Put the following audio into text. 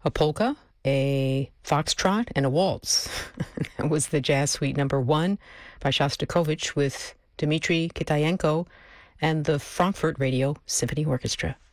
a polka, a foxtrot, and a waltz. That was the Jazz Suite number 1 by Shostakovich with Dmitri Kitayenko and the Frankfurt Radio Symphony Orchestra.